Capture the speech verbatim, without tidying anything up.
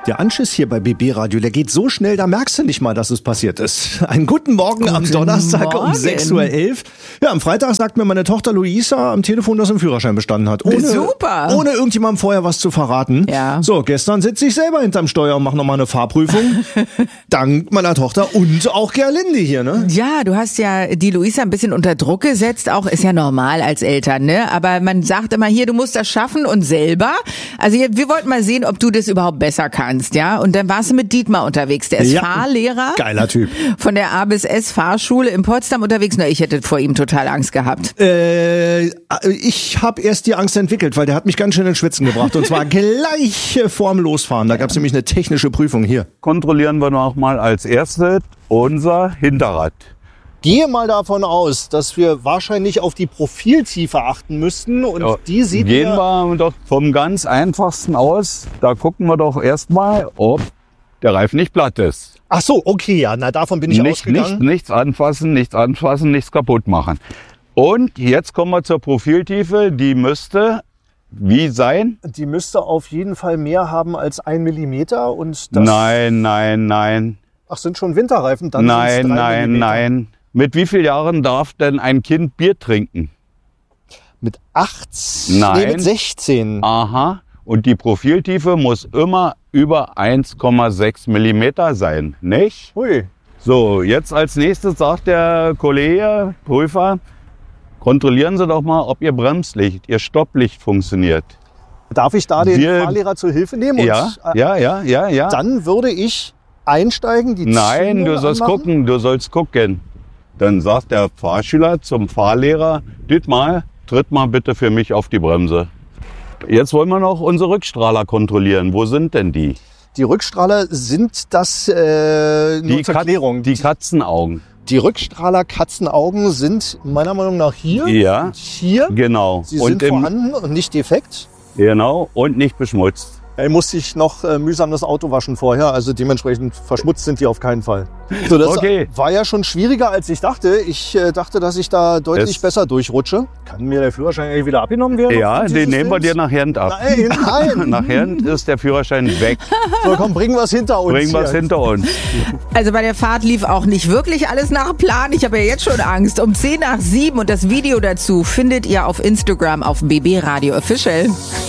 Der Anschiss hier bei B B Radio, der geht so schnell, da merkst du nicht mal, dass es passiert ist. Einen guten Morgen guten am Donnerstag Morgen. um sechs Uhr elf. Ja, am Freitag sagt mir meine Tochter Luisa am Telefon, dass sie einen Führerschein bestanden hat. Ohne, Super. Ohne irgendjemandem vorher was zu verraten. Ja. So, gestern sitze ich selber hinterm Steuer und mache nochmal eine Fahrprüfung. Dank meiner Tochter und auch Gerlinde hier, ne? Ja, du hast ja die Luisa ein bisschen unter Druck gesetzt. Auch ist ja normal als Eltern, ne? Aber man sagt immer hier, du musst das schaffen und selber. Also wir wollten mal sehen, ob du das überhaupt besser kannst. Ja, und dann warst du mit Dietmar unterwegs. Der ist ja, Fahrlehrer. Geiler Typ. Von der A bis S Fahrschule in Potsdam unterwegs. Na, ich hätte vor ihm total Angst gehabt. Äh, ich habe erst die Angst entwickelt, weil der hat mich ganz schön ins Schwitzen gebracht. Und zwar gleich vorm Losfahren. Da gab es nämlich eine technische Prüfung hier. Kontrollieren wir noch mal als erstes unser Hinterrad. Gehe mal davon aus, dass wir wahrscheinlich auf die Profiltiefe achten müssten und ja, die sieht Gehen wir doch vom ganz einfachsten aus. Da gucken wir doch erstmal, ob der Reifen nicht platt ist. Ach so, okay, ja, na davon bin ich nicht, ausgegangen. Nicht, nichts anfassen, nichts anfassen, nichts kaputt machen. Und jetzt kommen wir zur Profiltiefe. Die müsste wie sein? Die müsste auf jeden Fall mehr haben als ein Millimeter und das. Nein, nein, nein. Ach, sind schon Winterreifen? Dann nein, nein, Millimeter. nein. Mit wie vielen Jahren darf denn ein Kind Bier trinken? Mit achtzehn? Nein. Nee, mit sechzehn. Aha. Und die Profiltiefe muss immer über eins Komma sechs Millimeter sein, nicht? Hui. So, jetzt als nächstes sagt der Kollege, Prüfer, kontrollieren Sie doch mal, ob Ihr Bremslicht, Ihr Stopplicht funktioniert. Darf ich da den Wir, Fahrlehrer zur Hilfe nehmen? Ja, und, ja, ja, ja, ja. Dann würde ich einsteigen, die Nein, Zündung du sollst anmachen. gucken, du sollst gucken. Dann sagt der Fahrschüler zum Fahrlehrer, Dietmar, tritt mal bitte für mich auf die Bremse. Jetzt wollen wir noch unsere Rückstrahler kontrollieren. Wo sind denn die? Die Rückstrahler sind das, äh, nur Die, zur Kat Klärung. die Katzenaugen. Die Rückstrahler Katzenaugen sind meiner Meinung nach hier Ja, und hier. genau. Sie und sind im, vorhanden und nicht defekt. Genau, und nicht beschmutzt. Er musste ich noch äh, mühsam das Auto waschen vorher, also dementsprechend verschmutzt sind die auf keinen Fall. So, das Okay. war ja schon schwieriger, als ich dachte. Ich äh, dachte, dass ich da deutlich Es- besser durchrutsche. Kann mir der Führerschein eigentlich wieder abgenommen werden? Ja, aufgrund den dieses nehmen wir Films? dir nachher ab. Nein, nein. Nachher ist der Führerschein weg. So, komm, bringen wir es hinter uns. Bringen wir es hier. hinter uns. Also bei der Fahrt lief auch nicht wirklich alles nach Plan. Ich habe ja jetzt schon Angst. Um zehn nach sieben und das Video dazu findet ihr auf Instagram auf B B Radio Official.